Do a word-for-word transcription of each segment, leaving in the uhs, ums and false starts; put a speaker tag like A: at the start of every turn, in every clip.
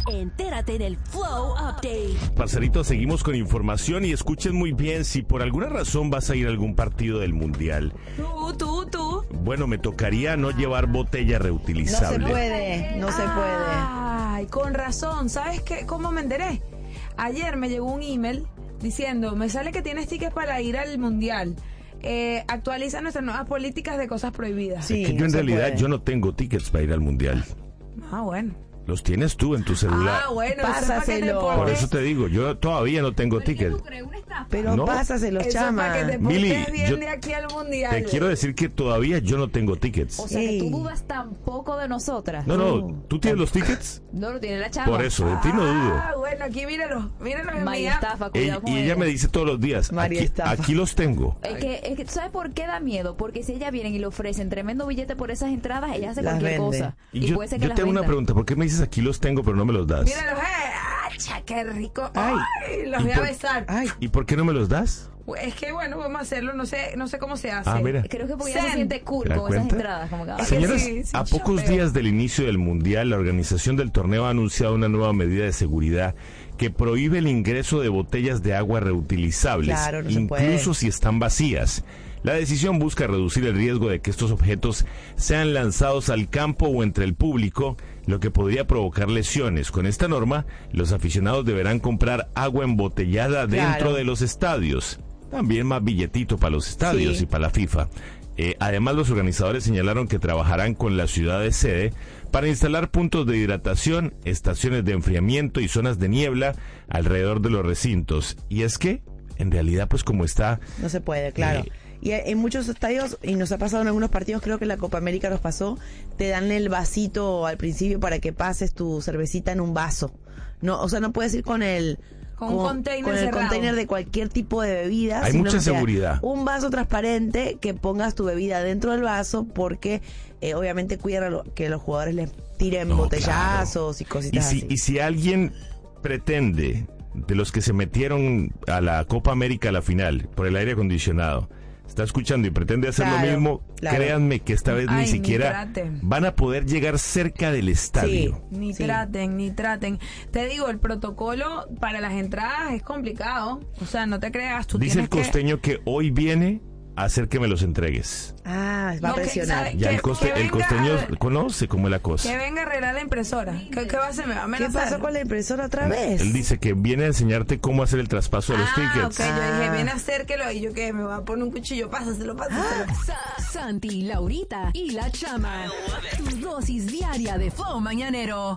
A: Entérate en el Flow Update.
B: Parcerito, seguimos con información y escuchen muy bien si por alguna razón vas a ir a algún partido del Mundial.
C: Tú, tú, tú.
B: Bueno, me tocaría no llevar botella reutilizable.
D: No se puede, no se puede.
C: Ay, con razón. ¿Sabes qué? ¿Cómo me enteré? Ayer me llegó un email diciendo, me sale que tienes tickets para ir al Mundial. Eh, actualiza nuestras nuevas políticas de cosas prohibidas.
B: Sí, es que yo
D: no
B: en
D: se
B: realidad
D: puede.
B: yo no tengo tickets para ir al Mundial.
C: Ah, bueno.
B: Los tienes tú en tu celular.
C: Ah, bueno.
D: Pásaselo.
B: Por eso te digo, yo todavía no tengo tickets.
D: Pero
B: No.
D: pásaselos,
C: Eso es
D: chama.
C: para que te
B: Mili,
C: portes bien
B: yo
C: de aquí al Mundial.
B: Te quiero decir que todavía yo no tengo tickets.
E: O sea, que
D: Ey.
E: tú dudas tampoco de nosotras.
B: No, no, ¿tú tienes los tickets?
E: No lo tiene la chava.
B: Por eso, de ti no dudo.
C: Ah, bueno, aquí míralo. Míralo en
E: María
C: mía.
E: estafa,
B: Ey,
E: cuidado con
B: y ella me dice todos los días,
D: María
B: aquí,
D: estafa.
B: aquí los tengo.
E: Es que, es que, ¿sabes por qué da miedo? Porque si ella viene y le ofrecen tremendo billete por esas entradas, ella hace
D: Las
E: cualquier
D: vende.
E: cosa.
B: Y
E: Y,
B: yo,
E: puede ser que
B: yo
E: las
B: tengo una
E: venda.
B: pregunta, ¿por qué me dices aquí los tengo pero no me los das?
C: Míralo, eh. ¡Acha, qué rico!
D: Ay.
C: ¡Ay! Los
B: ¿Y
C: voy a
B: por-
C: besar.
D: Ay,
B: ¿Y por qué no me los das?
C: Es que bueno, vamos a hacerlo. No sé, no sé cómo se hace.
B: Ah, mira.
E: Creo que porque ella se
C: Zen.
E: siente cool
B: ¿Te das
E: con esas
B: cuenta?
E: entradas. Como que, ah,
C: Es que
B: Señoras,
C: sí, sí,
B: a
C: yo
B: pocos
C: veo.
B: días del inicio del Mundial, la organización del torneo ha anunciado una nueva medida de seguridad que prohíbe el ingreso de botellas de agua reutilizables,
D: Claro, no se
B: incluso
D: puede.
B: si están vacías. La decisión busca reducir el riesgo de que estos objetos sean lanzados al campo o entre el público, lo que podría provocar lesiones. Con esta norma, los aficionados deberán comprar agua embotellada dentro
D: Claro.
B: de los estadios. También más billetito para los estadios
D: Sí.
B: y para la FIFA. Eh, además, los organizadores señalaron que trabajarán con la ciudad de sede para instalar puntos de hidratación, estaciones de enfriamiento y zonas de niebla alrededor de los recintos. Y es que, en realidad, pues como está...
D: no se puede, claro.
B: Eh.
D: Y en muchos estadios, y nos ha pasado en algunos partidos, creo que en la Copa América nos pasó, te dan el vasito al principio para que pases tu cervecita en un vaso. No, o sea, no puedes ir con el...
C: Con un container
D: con el
C: cerrado.
D: container de cualquier tipo de bebida.
B: Hay
D: sino
B: mucha
D: que sea
B: seguridad.
D: Un vaso transparente que pongas tu bebida dentro del vaso porque eh, obviamente cuidan a lo- que los jugadores les tiren
B: No,
D: botellazos y
B: Y
D: cositas
B: si,
D: así.
B: y si alguien pretende, de los que se metieron a la Copa América a la final, por el aire acondicionado, está escuchando y pretende hacer
D: Claro,
B: lo mismo,
D: claro.
B: créanme que esta vez
C: Ay,
B: ni
C: ni
B: siquiera
C: traten.
B: van a poder llegar cerca del estadio.
C: Ni
D: Sí.
C: traten, ni traten. Te digo, el protocolo para las entradas es complicado. O sea, no te creas, tú
B: Dice el
C: tienes que...
B: costeño que hoy viene a hacer que me los entregues.
D: Ah, va
C: No,
D: a
C: que
D: presionar.
C: sabe-
B: Ya
C: Que-
B: el, coste,
C: que
B: el
C: venga-
B: costeño conoce cómo es la cosa.
C: Que venga a arreglar la impresora. ¿Qué, qué va a hacer? ¿Me va a
D: ¿Qué
C: amenazar?
D: pasó con la impresora otra vez?
B: Él dice que viene a enseñarte cómo hacer el traspaso de los
C: Ah,
B: tickets.
C: ok, yo dije,
D: Ah.
C: ven a acérquelo. Y yo que me va a poner un cuchillo, pásaselo, pásaselo.
A: Sa- Santi, Laurita y la Chama. Tu dosis diaria de Flow Mañanero.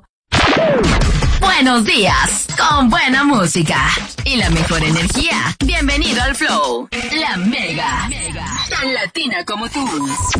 F: Buenos días, con buena música y la mejor energía. Bienvenido al Flow, la Mega, tan latina como tú.